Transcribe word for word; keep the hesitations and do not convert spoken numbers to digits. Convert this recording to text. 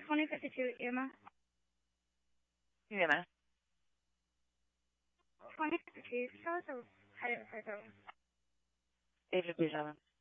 twenty fifty-two, E M S. E M S. twenty fifty-two, show us a headed for so. eight fifty-seven.